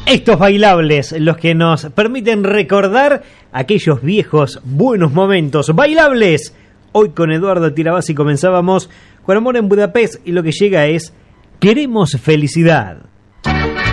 Estos bailables, los que nos permiten recordar aquellos viejos buenos momentos. Bailables. Hoy con Eduardo Tirabassi comenzábamos con Amor en Budapest y lo que llega es Queremos felicidad.